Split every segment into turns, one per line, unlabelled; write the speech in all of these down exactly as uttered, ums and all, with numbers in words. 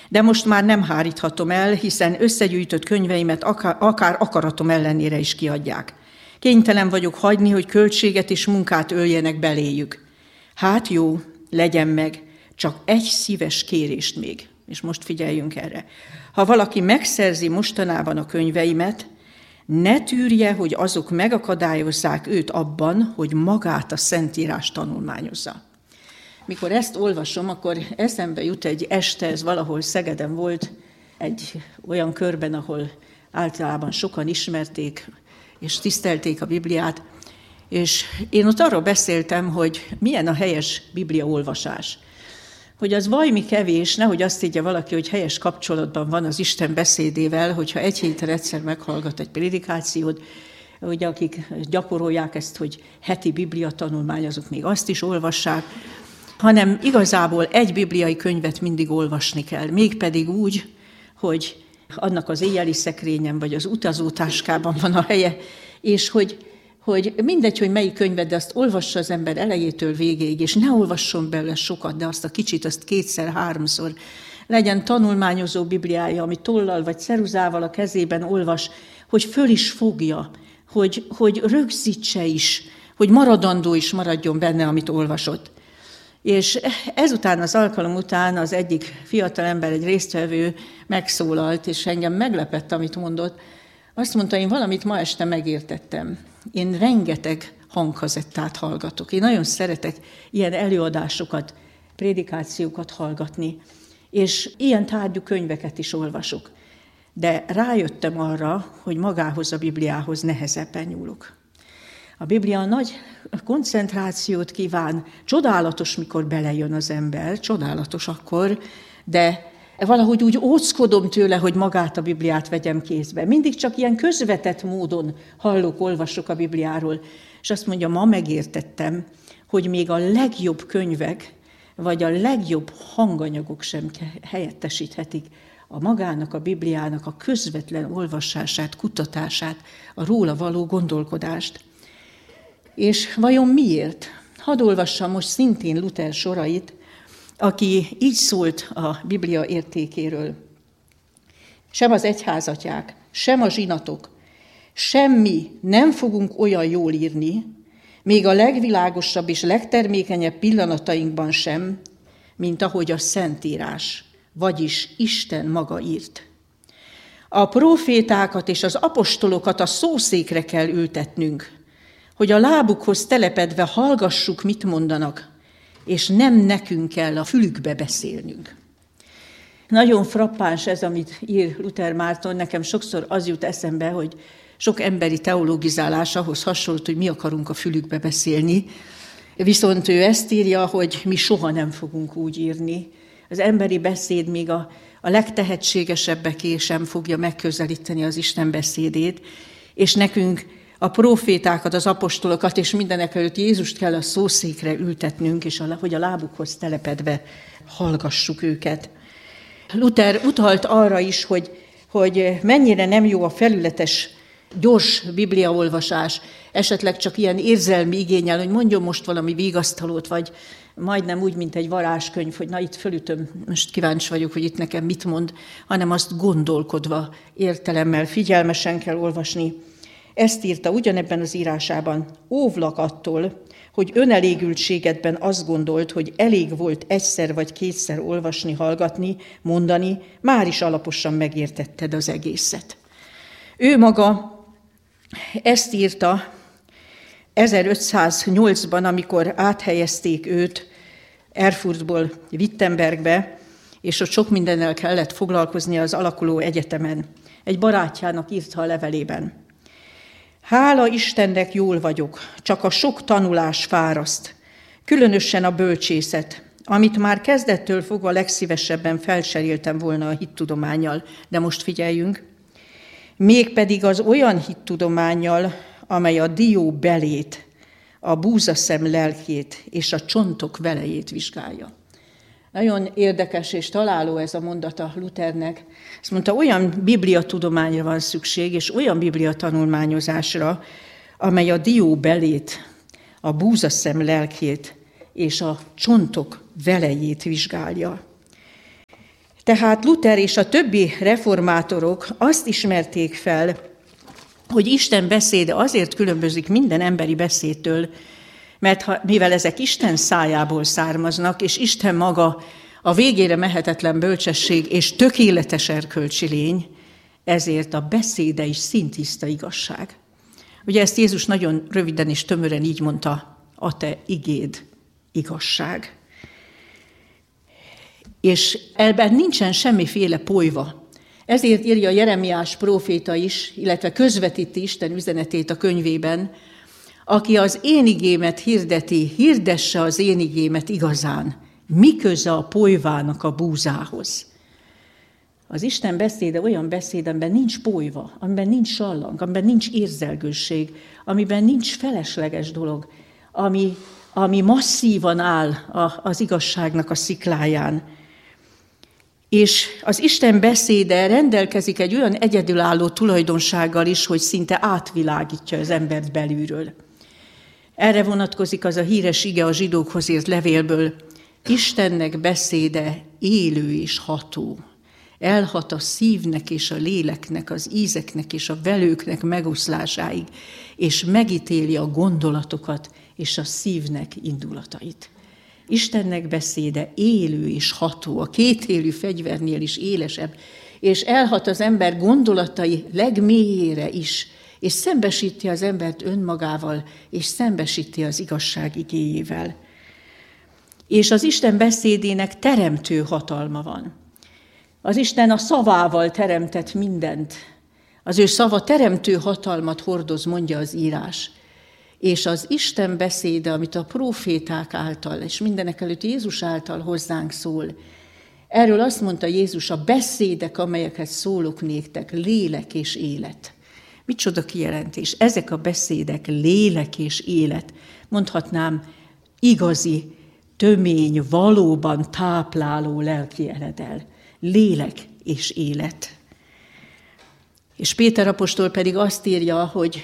De most már nem háríthatom el, hiszen összegyűjtött könyveimet akár, akár akaratom ellenére is kiadják. Kénytelen vagyok hagyni, hogy költséget és munkát öljenek beléjük. Hát jó, legyen meg, csak egy szíves kérést még. És most figyeljünk erre. Ha valaki megszerzi mostanában a könyveimet, ne tűrje, hogy azok megakadályozzák őt abban, hogy magát a Szentírást tanulmányozza. Mikor ezt olvasom, akkor eszembe jut egy este, ez valahol Szegeden volt, egy olyan körben, ahol általában sokan ismerték és tisztelték a Bibliát, és én ott arról beszéltem, hogy milyen a helyes bibliaolvasás. Hogy az vajmi kevés, nehogy azt higgye valaki, hogy helyes kapcsolatban van az Isten beszédével, hogyha egy héten egyszer meghallgat egy prédikációt, hogy akik gyakorolják ezt, hogy heti biblia tanulmány, azok még azt is olvassák, hanem igazából egy bibliai könyvet mindig olvasni kell, mégpedig úgy, hogy annak az éjjeli szekrényen vagy az utazótáskában van a helye, és hogy, hogy mindegy, hogy melyik könyvet, de azt olvassa az ember elejétől végéig, és ne olvasson belőle sokat, de azt a kicsit, azt kétszer, háromszor. Legyen tanulmányozó bibliája, ami tollal vagy ceruzával a kezében olvas, hogy föl is fogja, hogy, hogy rögzítse is, hogy maradandó is maradjon benne, amit olvasott. És ezután, az alkalom után az egyik fiatalember, egy résztvevő megszólalt, és engem meglepett, amit mondott. Azt mondta, én valamit ma este megértettem. Én rengeteg hangkazettát hallgatok. Én nagyon szeretek ilyen előadásokat, prédikációkat hallgatni, és ilyen tárgyú könyveket is olvasok. De rájöttem arra, hogy magához a Bibliához nehezebben nyúlok. A Biblia nagy koncentrációt kíván, csodálatos, mikor belejön az ember, csodálatos akkor, de valahogy úgy óckodom tőle, hogy magát a Bibliát vegyem kézbe. Mindig csak ilyen közvetett módon hallok, olvasok a Bibliáról, és azt mondja, ma megértettem, hogy még a legjobb könyvek, vagy a legjobb hanganyagok sem helyettesíthetik a magának, a Bibliának a közvetlen olvasását, kutatását, a róla való gondolkodást. És vajon miért? Hadd olvassam most szintén Luther sorait, aki így szólt a Biblia értékéről. Sem az egyházatják, sem a zsinatok, semmi nem fogunk olyan jól írni, még a legvilágosabb és legtermékenyebb pillanatainkban sem, mint ahogy a Szentírás, vagyis Isten maga írt. A prófétákat és az apostolokat a szószékre kell ültetnünk, hogy a lábukhoz telepedve hallgassuk, mit mondanak, és nem nekünk kell a fülükbe beszélnünk. Nagyon frappáns ez, amit ír Luther Márton, nekem sokszor az jut eszembe, hogy sok emberi teologizálás ahhoz hasonlít, hogy mi akarunk a fülükbe beszélni, viszont ő ezt írja, hogy mi soha nem fogunk úgy írni. Az emberi beszéd még a, a legtehetségesebbeké sem fogja megközelíteni az Isten beszédét, és nekünk a prófétákat, az apostolokat, és mindenekelőtt Jézust kell a szószékre ültetnünk, és a, hogy a lábukhoz telepedve hallgassuk őket. Luther utalt arra is, hogy, hogy mennyire nem jó a felületes, gyors bibliaolvasás, esetleg csak ilyen érzelmi igénnyel, hogy mondjon most valami vigasztalót, vagy majdnem úgy, mint egy varázskönyv, hogy na itt fölütöm, most kíváncsi vagyok, hogy itt nekem mit mond, hanem azt gondolkodva, értelemmel, figyelmesen kell olvasni. Ezt írta ugyanebben az írásában, óvlak attól, hogy önelégültségedben azt gondolt, hogy elég volt egyszer vagy kétszer olvasni, hallgatni, mondani, már is alaposan megértetted az egészet. Ő maga ezt írta ezerötszáznyolcban, amikor áthelyezték őt Erfurtból Wittenbergbe, és ott sok mindennel kellett foglalkoznia az alakuló egyetemen. Egy barátjának írta a levelében. Hála Istennek jól vagyok, csak a sok tanulás fáraszt, különösen a bölcsészet, amit már kezdettől fogva legszívesebben felcseréltem volna a hittudománnyal, de most figyeljünk, mégpedig az olyan hittudománnyal, amely a dió belét, a búzaszem lelkét és a csontok velejét vizsgálja. Nagyon érdekes és találó ez a mondata Luthernek. Azt mondta, olyan bibliatudományra van szükség, és olyan bibliatanulmányozásra, amely a dió belét, a búzaszem lelkét és a csontok velejét vizsgálja. Tehát Luther és a többi reformátorok azt ismerték fel, hogy Isten beszéde azért különbözik minden emberi beszédtől, mert ha, mivel ezek Isten szájából származnak, és Isten maga a végére mehetetlen bölcsesség és tökéletes erkölcsi lény, ezért a beszéde is szintiszta igazság. Ugye ezt Jézus nagyon röviden és tömören így mondta, a te igéd igazság. És ebben nincsen semmiféle polyva. Ezért írja Jeremiás próféta is, illetve közvetíti Isten üzenetét a könyvében, aki az én igémet hirdeti, hirdesse az én igémet igazán. Mi köze a polyvának a búzához? Az Isten beszéde olyan beszéd, amiben nincs polyva, amiben nincs sallang, amiben nincs érzelgőség, amiben nincs felesleges dolog, ami, ami masszívan áll az igazságnak a szikláján. És az Isten beszéde rendelkezik egy olyan egyedülálló tulajdonsággal is, hogy szinte átvilágítja az embert belülről. Erre vonatkozik az a híres ige a zsidókhoz írt levélből, Istennek beszéde élő és ható. Elhat a szívnek és a léleknek, az ízeknek és a velőknek megoszlásáig, és megítéli a gondolatokat és a szívnek indulatait. Istennek beszéde élő és ható, a kétélű fegyvernél is élesebb, és elhat az ember gondolatai legmélyére is, és szembesíti az embert önmagával, és szembesíti az igazság igéjével. És az Isten beszédének teremtő hatalma van. Az Isten a szavával teremtett mindent. Az ő szava teremtő hatalmat hordoz, mondja az írás. És az Isten beszéde, amit a próféták által, és mindenekelőtt Jézus által hozzánk szól, erről azt mondta Jézus, a beszédek, amelyeket szólok néktek, lélek és élet. Micsoda kijelentés. Ezek a beszédek lélek és élet. Mondhatnám, igazi, tömény, valóban tápláló lelki eledel. Lélek és élet. És Péter apostol pedig azt írja, hogy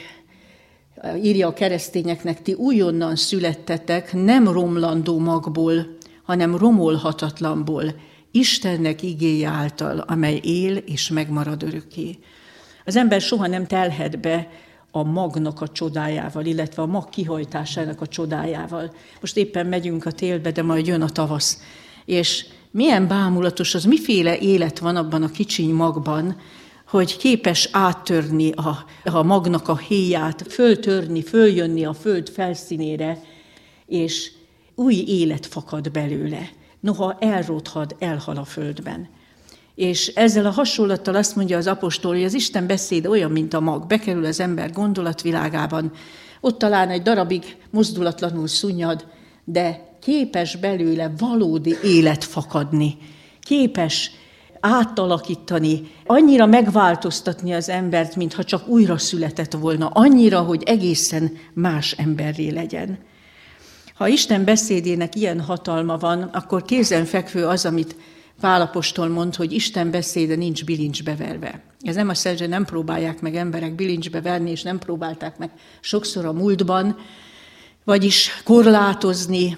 írja a keresztényeknek, ti újonnan születtetek, nem romlandó magból, hanem romolhatatlanból, Istennek igéje által, amely él és megmarad örökké. Az ember soha nem telhet be a magnak a csodájával, illetve a mag kihajtásának a csodájával. Most éppen megyünk a télbe, de majd jön a tavasz. És milyen bámulatos az, miféle élet van abban a kicsiny magban, hogy képes áttörni a, a magnak a héját, föltörni, följönni a föld felszínére, és új élet fakad belőle. Noha elrothad, elhal a földben. És ezzel a hasonlattal azt mondja az apostol, hogy az Isten beszéde olyan, mint a mag. Bekerül az ember gondolatvilágában, ott talán egy darabig mozdulatlanul szunnyad, de képes belőle valódi élet fakadni. Képes átalakítani, annyira megváltoztatni az embert, mintha csak újra született volna, annyira, hogy egészen más emberré legyen. Ha Isten beszédének ilyen hatalma van, akkor kézenfekvő az, amit Pál apostol mond, hogy Isten beszéde nincs bilincsbe verve. Ez nem azt jelenti, hogy nem próbálják meg emberek bilincsbe verni, és nem próbálták meg sokszor a múltban, vagyis korlátozni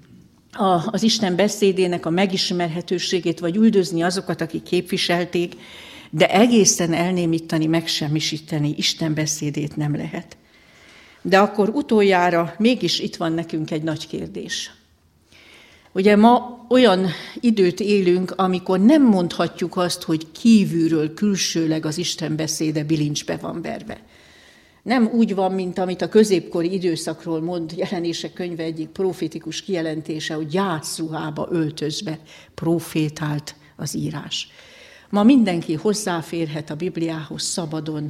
az Isten beszédének a megismerhetőségét, vagy üldözni azokat, akik képviselték, de egészen elnémítani, megsemmisíteni Isten beszédét nem lehet. De akkor utoljára mégis itt van nekünk egy nagy kérdés. Ugye ma olyan időt élünk, amikor nem mondhatjuk azt, hogy kívülről, külsőleg az Isten beszéde bilincsbe van verve. Nem úgy van, mint amit a középkori időszakról mond Jelenések könyve egyik profétikus kijelentése, hogy játszruhába öltözve profétált az írás. Ma mindenki hozzáférhet a Bibliához szabadon,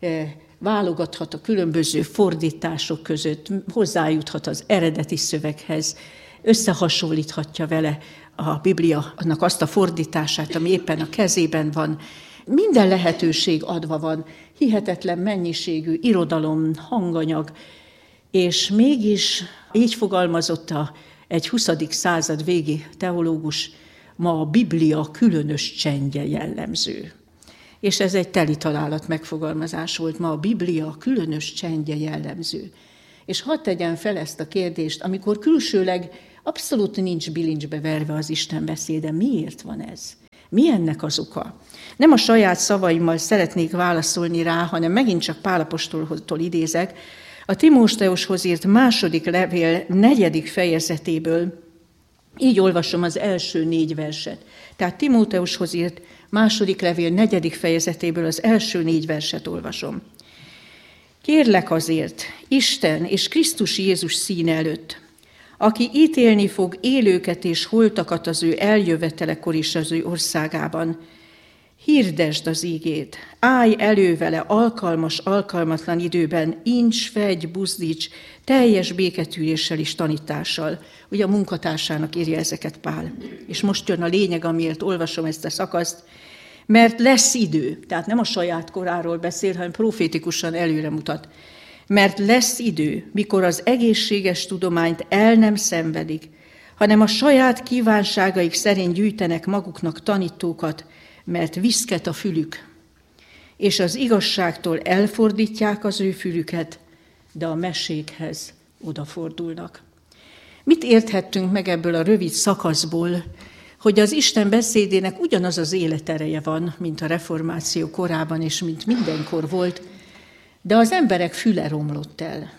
válogathat a különböző fordítások között, hozzájuthat az eredeti szöveghez, összehasonlíthatja vele a Biblia, annak azt a fordítását, ami éppen a kezében van. Minden lehetőség adva van, hihetetlen mennyiségű irodalom, hanganyag, és mégis így fogalmazott a, egy huszadik század végi teológus, ma a Biblia különös csendje jellemző. És ez egy teli találat megfogalmazás volt, ma a Biblia különös csendje jellemző. És hadd tegyen fel ezt a kérdést, amikor külsőleg abszolút nincs bilincsbe verve az Isten beszéde, miért van ez? Mi ennek az oka? Nem a saját szavaimmal szeretnék válaszolni rá, hanem megint csak Pál apostoltól idézek, a Timóteushoz írt második levél negyedik fejezetéből, így olvasom az első négy verset. Tehát Timóteushoz írt második levél negyedik fejezetéből az első négy verset olvasom. Kérlek azért, Isten és Krisztus Jézus színe előtt, aki ítélni fog élőket és holtakat az ő eljövetelekor is az ő országában, hirdesd az ígét, állj elő vele alkalmas, alkalmatlan időben, incs, fegy, buzdíts, teljes béketűréssel és tanítással. Ugye a munkatársának írja ezeket Pál. És most jön a lényeg, amiért olvasom ezt a szakaszt, mert lesz idő, tehát nem a saját koráról beszél, hanem profétikusan előre mutat. Mert lesz idő, mikor az egészséges tudományt el nem szenvedik, hanem a saját kívánságaik szerint gyűjtenek maguknak tanítókat, mert viszket a fülük, és az igazságtól elfordítják az ő fülüket, de a mesékhez odafordulnak. Mit érthettünk meg ebből a rövid szakaszból, hogy az Isten beszédének ugyanaz az életereje van, mint a reformáció korában, és mint mindenkor volt, de az emberek füle romlott el.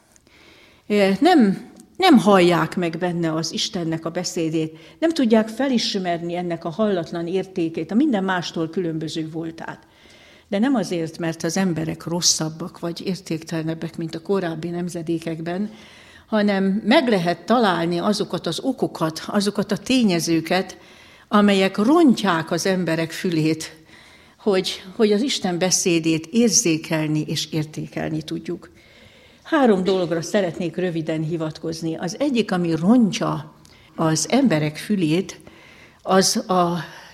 Nem, nem hallják meg benne az Istennek a beszédét, nem tudják felismerni ennek a hallatlan értékét, a minden mástól különböző voltát. De nem azért, mert az emberek rosszabbak vagy értéktelenebbek, mint a korábbi nemzedékekben, hanem meg lehet találni azokat az okokat, azokat a tényezőket, amelyek rontják az emberek fülét, hogy, hogy az Isten beszédét érzékelni és értékelni tudjuk. Három dologra szeretnék röviden hivatkozni. Az egyik, ami rontja az emberek fülét, az a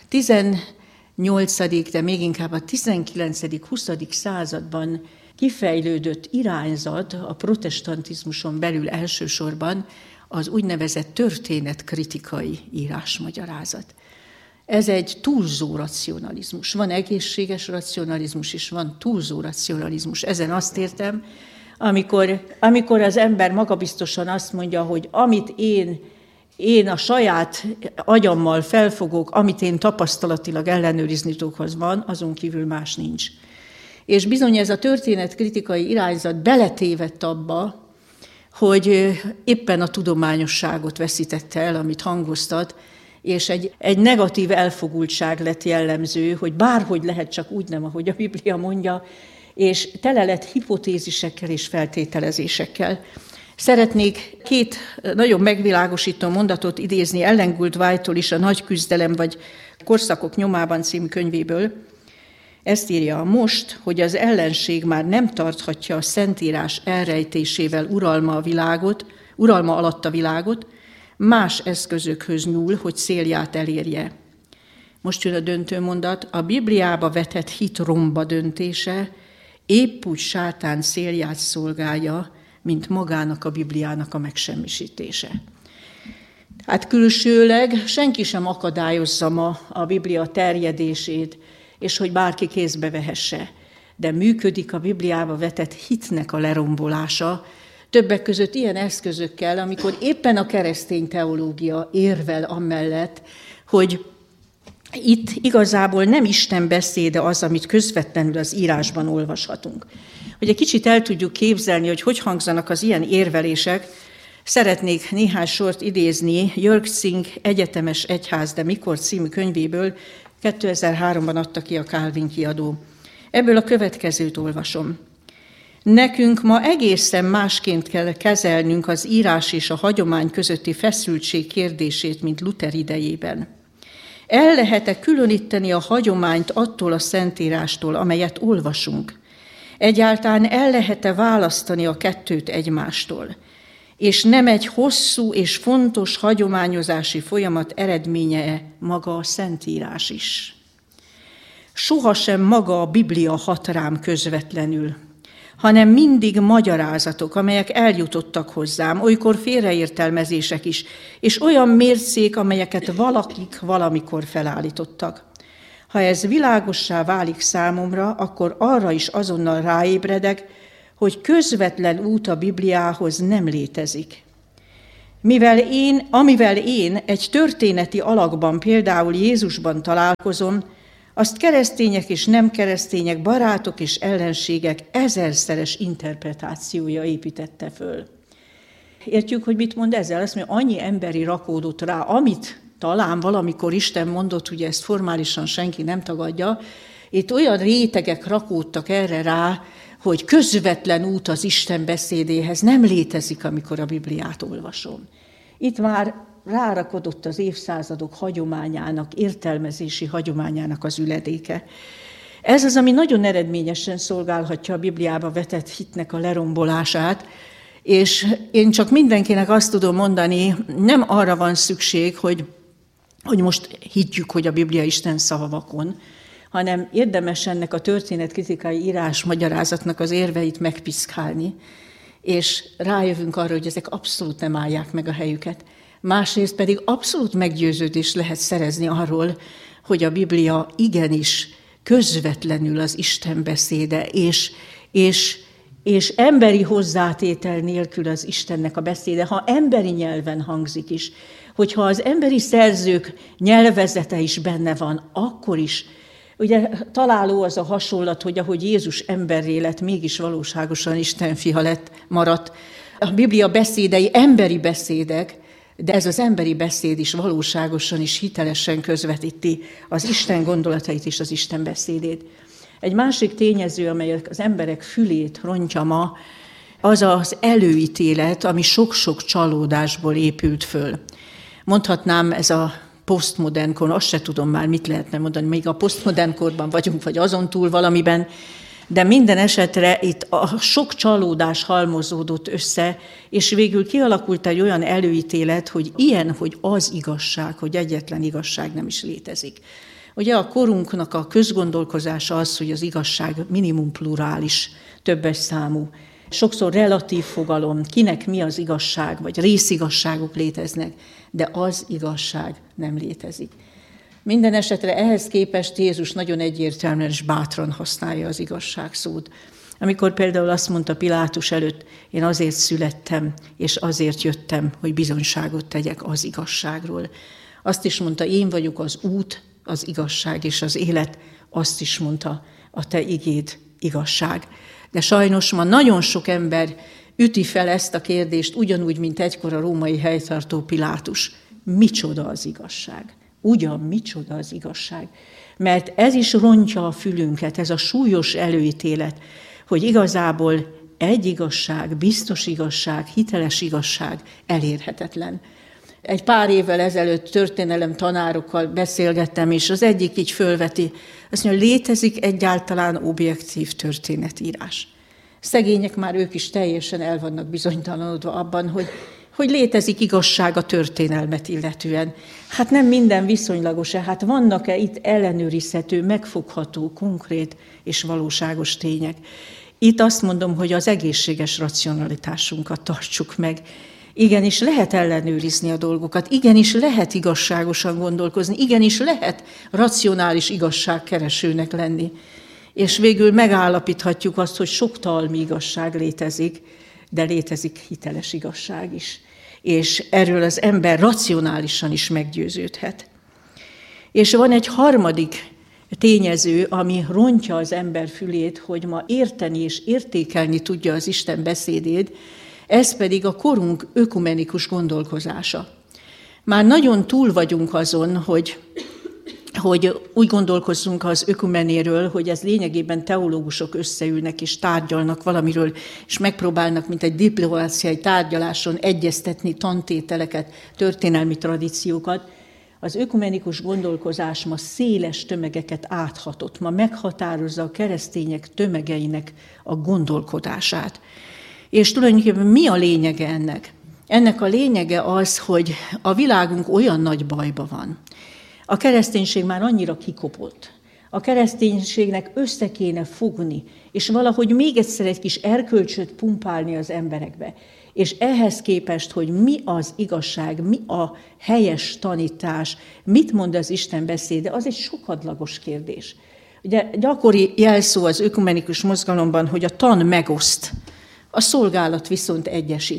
tizennyolcadik, de még inkább a tizenkilencedik huszadik században kifejlődött irányzat a protestantizmuson belül elsősorban az úgynevezett történetkritikai írásmagyarázat. Ez egy túlzó racionalizmus. Van egészséges racionalizmus, és van túlzó racionalizmus. Ezen azt értem, amikor, amikor az ember magabiztosan azt mondja, hogy amit én, én a saját agyammal felfogok, amit én tapasztalatilag ellenőrizni tudok, az van, azon kívül más nincs. És bizony ez a történetkritikai irányzat beletévedt abba, hogy éppen a tudományosságot veszítette el, amit hangoztat, és egy, egy negatív elfogultság lett jellemző, hogy bárhogy lehet, csak úgy nem, ahogy a Biblia mondja, és tele lett hipotézisekkel és feltételezésekkel. Szeretnék két nagyon megvilágosító mondatot idézni Ellen Gould White-tól is a Nagy küzdelem vagy Korszakok nyomában című könyvéből. Ezt írja: most, hogy az ellenség már nem tarthatja a Szentírás elrejtésével uralma, a világot, uralma alatt a világot, más eszközökhöz nyúl, hogy célját elérje. Most jön a döntő mondat: a Bibliába vetett hit romba döntése épp úgy sátán célját szolgálja, mint magának a Bibliának a megsemmisítése. Hát külsőleg senki sem akadályozza ma a Biblia terjedését, és hogy bárki kézbe vehesse, de működik a Bibliába vetett hitnek a lerombolása, többek között ilyen eszközökkel, amikor éppen a keresztény teológia érvel amellett, hogy itt igazából nem Isten beszéde az, amit közvetlenül az írásban olvashatunk. Hogy egy kicsit el tudjuk képzelni, hogy hogy hangzanak az ilyen érvelések, szeretnék néhány sort idézni Jörg Zink Egyetemes Egyház, de mikor című könyvéből, kétezer-háromban adta ki a Calvin kiadó. Ebből a következőt olvasom. Nekünk ma egészen másként kell kezelnünk az írás és a hagyomány közötti feszültség kérdését, mint Luther idejében. El lehet-e különíteni a hagyományt attól a Szentírástól, amelyet olvasunk? Egyáltalán el lehet-e választani a kettőt egymástól? És nem egy hosszú és fontos hagyományozási folyamat eredménye maga a Szentírás is. Sohasem maga a Biblia hat rám közvetlenül, hanem mindig magyarázatok, amelyek eljutottak hozzám, olykor félreértelmezések is, és olyan mércék, amelyeket valakik valamikor felállítottak. Ha ez világossá válik számomra, akkor arra is azonnal ráébredek, hogy közvetlen út a Bibliához nem létezik. Mivel én, amivel én egy történeti alakban, például Jézusban találkozom, azt keresztények és nem keresztények, barátok és ellenségek ezerszeres interpretációja építette föl. Értjük, hogy mit mond ezzel? Azt mondja, annyi emberi rakódott rá, amit talán valamikor Isten mondott, ugye ezt formálisan senki nem tagadja, itt olyan rétegek rakódtak erre rá, hogy közvetlen út az Isten beszédéhez nem létezik, amikor a Bibliát olvasom. Itt már rárakodott az évszázadok hagyományának, értelmezési hagyományának az üledéke. Ez az, ami nagyon eredményesen szolgálhatja a Bibliába vetett hitnek a lerombolását, és én csak mindenkinek azt tudom mondani, nem arra van szükség, hogy, hogy most higgyük, hogy a Biblia Isten szava vakon, hanem érdemes ennek a történetkritikai írás magyarázatnak az érveit megpiszkálni, és rájövünk arra, hogy ezek abszolút nem állják meg a helyüket. Másrészt pedig abszolút meggyőződést lehet szerezni arról, hogy a Biblia igenis közvetlenül az Isten beszéde, és, és, és emberi hozzátétel nélkül az Istennek a beszéde, ha emberi nyelven hangzik is, hogyha az emberi szerzők nyelvezete is benne van, akkor is. Ugye találó az a hasonlat, hogy ahogy Jézus emberré lett, mégis valóságosan Isten fia lett, maradt. A Biblia beszédei emberi beszédek, de ez az emberi beszéd is valóságosan is hitelesen közvetíti az Isten gondolatait és az Isten beszédét. Egy másik tényező, amely az emberek fülét rontja ma, az az előítélet, ami sok-sok csalódásból épült föl. Mondhatnám, ez a posztmodern kor, azt se tudom már, mit lehetne mondani, még a posztmodern korban vagyunk, vagy azon túl valamiben, de minden esetre itt a sok csalódás halmozódott össze, és végül kialakult egy olyan előítélet, hogy ilyen, hogy az igazság, hogy egyetlen igazság nem is létezik. Ugye a korunknak a közgondolkozása az, hogy az igazság minimum plurális, többes számú. Sokszor relatív fogalom, kinek mi az igazság, vagy részigazságok léteznek, de az igazság nem létezik. Minden esetre ehhez képest Jézus nagyon egyértelműen és bátran használja az igazság szót. Amikor például azt mondta Pilátus előtt, én azért születtem, és azért jöttem, hogy bizonyságot tegyek az igazságról. Azt is mondta, én vagyok az út, az igazság és az élet, azt is mondta, a te igéd igazság. De sajnos ma nagyon sok ember üti fel ezt a kérdést, ugyanúgy, mint egykor a római helytartó Pilátus. Micsoda az igazság? Ugyan micsoda az igazság? Mert ez is rontja a fülünket, ez a súlyos előítélet, hogy igazából egy igazság, biztos igazság, hiteles igazság elérhetetlen. Egy pár évvel ezelőtt történelem tanárokkal beszélgettem, és az egyik így fölveti, azt mondja, létezik egyáltalán objektív történetírás. Szegények már ők is teljesen el vannak bizonytalanodva abban, hogy, hogy létezik igazság a történelmet illetően. Hát nem minden viszonylagos-e, hát vannak-e itt ellenőrizhető, megfogható, konkrét és valóságos tények. Itt azt mondom, hogy az egészséges racionalitásunkat tartsuk meg. Igenis lehet ellenőrizni a dolgokat, igenis lehet igazságosan gondolkozni, igenis lehet racionális igazságkeresőnek lenni. És végül megállapíthatjuk azt, hogy sok talmi igazság létezik, de létezik hiteles igazság is. És erről az ember racionálisan is meggyőződhet. És van egy harmadik tényező, ami rontja az ember fülét, hogy ma érteni és értékelni tudja az Isten beszédét, ez pedig a korunk ökumenikus gondolkozása. Már nagyon túl vagyunk azon, hogy, hogy úgy gondolkozzunk az ökumenéről, hogy ez lényegében teológusok összeülnek és tárgyalnak valamiről, és megpróbálnak, mint egy diplomáciai tárgyaláson egyeztetni tantételeket, történelmi tradíciókat. Az ökumenikus gondolkozás ma széles tömegeket áthatott, ma meghatározza a keresztények tömegeinek a gondolkodását. És tulajdonképpen mi a lényege ennek? Ennek a lényege az, hogy a világunk olyan nagy bajba van. A kereszténység már annyira kikopott. A kereszténységnek össze kéne fogni, és valahogy még egyszer egy kis erkölcsöt pumpálni az emberekbe. És ehhez képest, hogy mi az igazság, mi a helyes tanítás, mit mond az Isten beszéde, az egy sokadlagos kérdés. Ugye gyakori jelszó az ökumenikus mozgalomban, hogy a tan megoszt, a szolgálat viszont egyesít.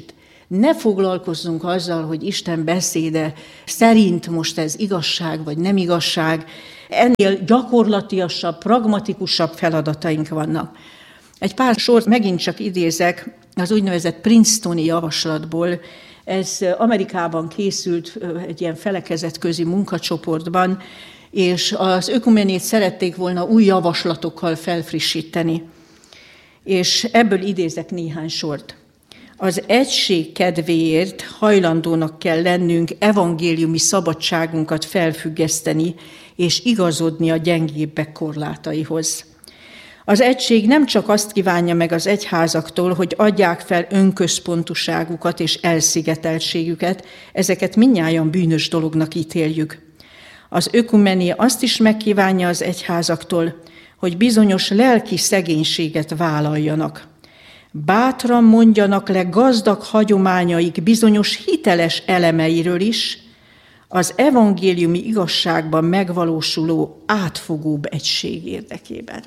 Ne foglalkozzunk azzal, hogy Isten beszéde szerint most ez igazság vagy nem igazság. Ennél gyakorlatiasabb, pragmatikusabb feladataink vannak. Egy pár sort megint csak idézek az úgynevezett Princetoni javaslatból. Ez Amerikában készült egy ilyen felekezetközi munkacsoportban, és az ökumenét szerették volna új javaslatokkal felfrissíteni. És ebből idézek néhány sort. Az egység kedvéért hajlandónak kell lennünk evangéliumi szabadságunkat felfüggeszteni és igazodni a gyengébbek korlátaihoz. Az egység nem csak azt kívánja meg az egyházaktól, hogy adják fel önközpontúságukat és elszigeteltségüket, ezeket mindnyájan bűnös dolognak ítéljük. Az ökumené azt is megkívánja az egyházaktól, hogy bizonyos lelki szegénységet vállaljanak. Bátran mondjanak le gazdag hagyományaik bizonyos hiteles elemeiről is, az evangéliumi igazságban megvalósuló átfogóbb egység érdekében.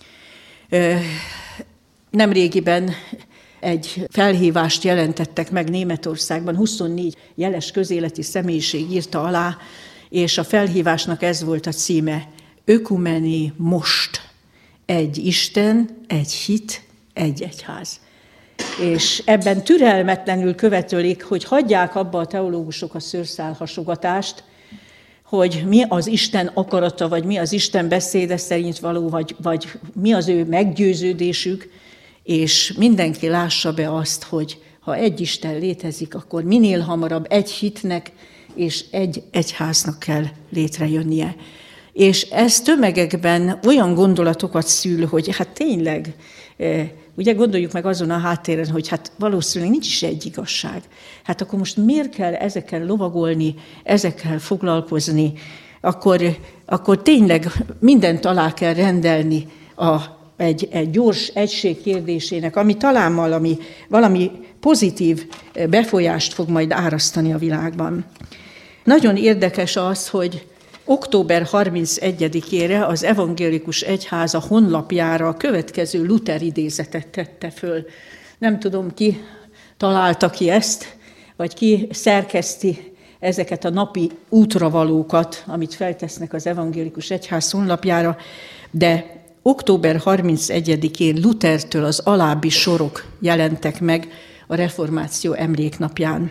Nemrégiben egy felhívást jelentettek meg Németországban, huszonnégy jeles közéleti személyiség írta alá, és a felhívásnak ez volt a címe: Ökumené most. Egy Isten, egy hit, egy egyház. És ebben türelmetlenül követelik, hogy hagyják abba a teológusok a szőrszálhasogatást, hogy mi az Isten akarata, vagy mi az Isten beszéde szerint való, vagy, vagy mi az ő meggyőződésük, és mindenki lássa be azt, hogy ha egy Isten létezik, akkor minél hamarabb egy hitnek és egy egyháznak kell létrejönnie. És ez tömegekben olyan gondolatokat szül, hogy hát tényleg, ugye gondoljuk meg azon a háttéren, hogy hát valószínűleg nincs is egy igazság. Hát akkor most miért kell ezekkel lovagolni, ezekkel foglalkozni, akkor, akkor tényleg mindent alá kell rendelni a, egy, egy gyors egység kérdésének, ami talán valami, valami pozitív befolyást fog majd árasztani a világban. Nagyon érdekes az, hogy október harmincegyedikére az Evangélikus Egyháza honlapjára a következő Luther idézetet tette föl. Nem tudom, ki találta ki ezt, vagy ki szerkeszti ezeket a napi útravalókat, amit feltesznek az Evangélikus Egyház honlapjára, de október harmincegyedikén Luthertől az alábbi sorok jelentek meg a reformáció emléknapján.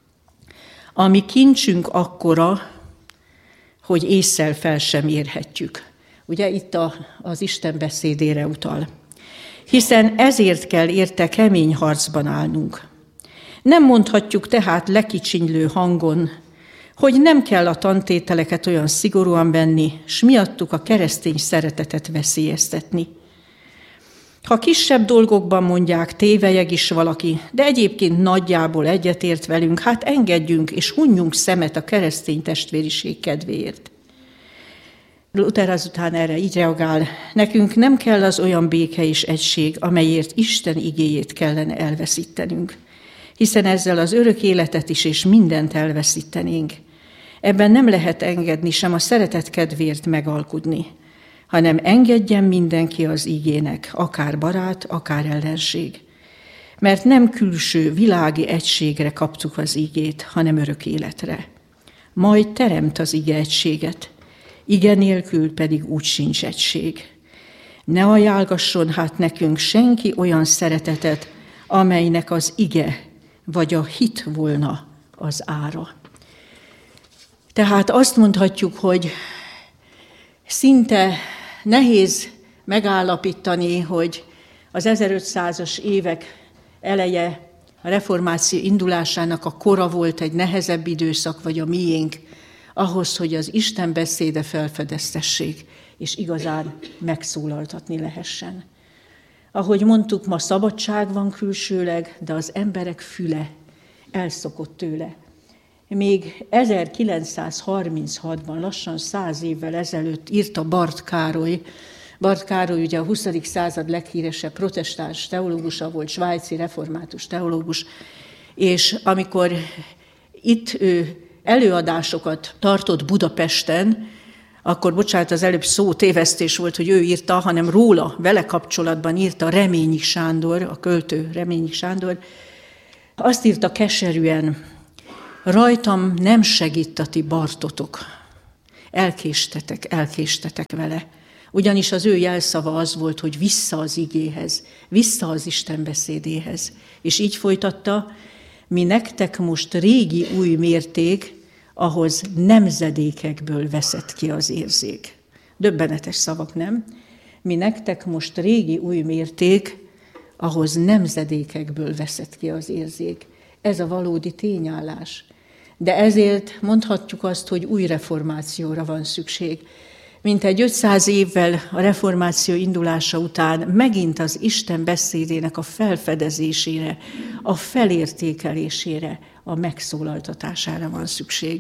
Ami kincsünk akkora, hogy ésszel fel sem érhetjük. Ugye itt a, az Isten beszédére utal. Hiszen ezért kell érte kemény harcban állnunk. Nem mondhatjuk tehát lekicsinylő hangon, hogy nem kell a tantételeket olyan szigorúan venni, s miattuk a keresztény szeretetet veszélyeztetni. Ha kisebb dolgokban mondják, tévelyeg is valaki, de egyébként nagyjából egyetért velünk, hát engedjünk és hunjunk szemet a keresztény testvériség kedvéért. Luther azután erre így reagál: nekünk nem kell az olyan béke és egység, amelyért Isten igéjét kellene elveszítenünk, hiszen ezzel az örök életet is és mindent elveszítenénk. Ebben nem lehet engedni, sem a szeretet kedvéért megalkudni, hanem engedjen mindenki az igének, akár barát, akár ellenség. Mert nem külső világi egységre kaptuk az igét, hanem örök életre. Majd teremt az ige egységet, ige nélkül pedig úgy sincs egység. Ne ajánlgasson hát nekünk senki olyan szeretetet, amelynek az ige vagy a hit volna az ára. Tehát azt mondhatjuk, hogy szinte nehéz megállapítani, hogy az ezerötszázas évek eleje, a reformáció indulásának a kora volt egy nehezebb időszak, vagy a miénk, ahhoz, hogy az Isten beszéde felfedeztessék, és igazán megszólaltatni lehessen. Ahogy mondtuk, ma szabadság van külsőleg, de az emberek füle elszokott tőle. Még ezerkilencszázharminchatban, lassan száz évvel ezelőtt írta Barth Károly. Barth Károly ugye a huszadik század leghíresebb protestáns teológusa volt, svájci református teológus, és amikor itt ő előadásokat tartott Budapesten, akkor, bocsánat, az előbb szó tévesztés volt, hogy ő írta, hanem róla, vele kapcsolatban írta Reményi Sándor, a költő Reményi Sándor, Azt írta keserűen, rajtam nem segít a ti bartotok. Elkéstetek, elkéstetek vele. Ugyanis az ő jelszava az volt, hogy vissza az igéhez, vissza az Isten beszédéhez. És így folytatta, mi nektek most régi új mérték, ahhoz nemzedékekből veszett ki az érzék. Döbbenetes szavak, nem? Mi nektek most régi új mérték, ahhoz nemzedékekből veszett ki az érzék. Ez a valódi tényállás. De ezért mondhatjuk azt, hogy új reformációra van szükség. Mintegy ötszáz évvel a reformáció indulása után megint az Isten beszédének a felfedezésére, a felértékelésére, a megszólaltatására van szükség.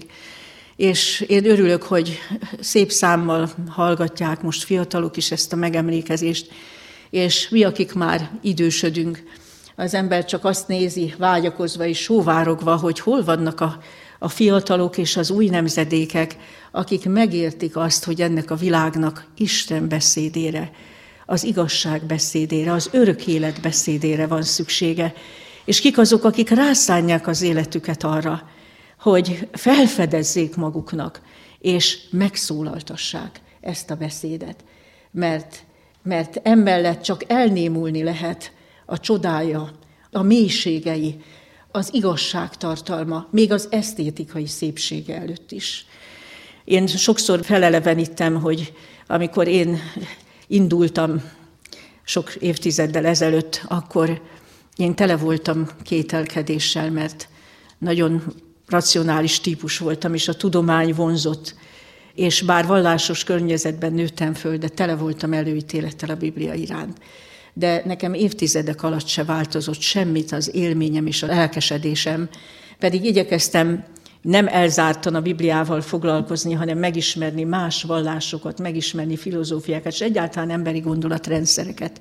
És én örülök, hogy szép számmal hallgatják most fiatalok is ezt a megemlékezést, és mi, akik már idősödünk, az ember csak azt nézi, vágyakozva és sóvárogva, hogy hol vannak a, a fiatalok és az új nemzedékek, akik megértik azt, hogy ennek a világnak Isten beszédére, az igazság beszédére, az örök élet beszédére van szüksége. És kik azok, akik rászánják az életüket arra, hogy felfedezzék maguknak, és megszólaltassák ezt a beszédet. Mert, mert emellett csak elnémulni lehet a csodája, a mélységei, az igazság tartalma, még az esztétikai szépsége előtt is. Én sokszor felelevenítem, hogy amikor én indultam sok évtizeddel ezelőtt, akkor én tele voltam kételkedéssel, mert nagyon racionális típus voltam, és a tudomány vonzott, és bár vallásos környezetben nőttem föl, de tele voltam előítélettel a Biblia iránt. De nekem évtizedek alatt se változott semmit az élményem és a lelkesedésem, pedig igyekeztem nem elzártan a Bibliával foglalkozni, hanem megismerni más vallásokat, megismerni filozófiákat, és egyáltalán emberi gondolatrendszereket.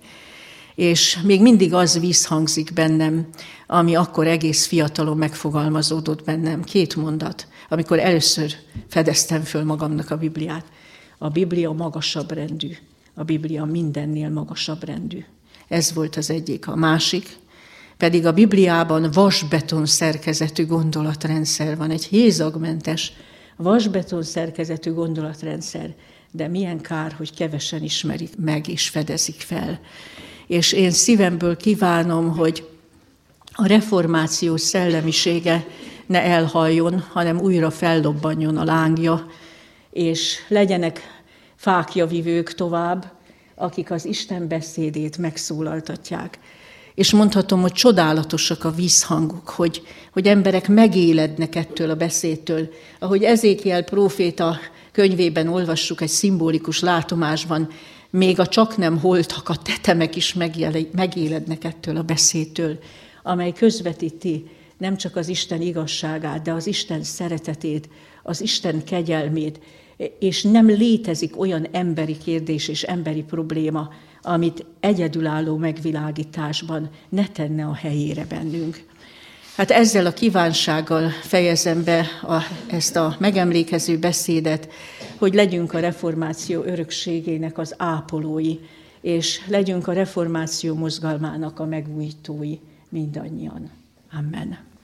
És még mindig az visszhangzik bennem, ami akkor egész fiatalon megfogalmazódott bennem. Két mondat, amikor először fedeztem föl magamnak a Bibliát. A Biblia magasabb rendű, a Biblia mindennél magasabb rendű. Ez volt az egyik. A másik pedig a Bibliában vasbeton szerkezetű gondolatrendszer van, egy hézagmentes vasbeton szerkezetű gondolatrendszer, de milyen kár, hogy kevesen ismerik meg és fedezik fel. És én szívemből kívánom, hogy a reformáció szellemisége ne elhaljon, hanem újra fellobbanjon a lángja, és legyenek fáklyavivők tovább, akik az Isten beszédét megszólaltatják. És mondhatom, hogy csodálatosak a vízhangok, hogy, hogy emberek megélednek ettől a beszédtől. Ahogy Ezékiel próféta könyvében olvassuk egy szimbolikus látomásban, még a csaknem holtak, a tetemek is megélednek ettől a beszédtől, amely közvetíti nem csak az Isten igazságát, de az Isten szeretetét, az Isten kegyelmét, és nem létezik olyan emberi kérdés és emberi probléma, amit egyedülálló megvilágításban ne tenne a helyére bennünk. Hát ezzel a kívánsággal fejezem be a, ezt a megemlékező beszédet, hogy legyünk a reformáció örökségének az ápolói, és legyünk a reformáció mozgalmának a megújítói mindannyian. Amen.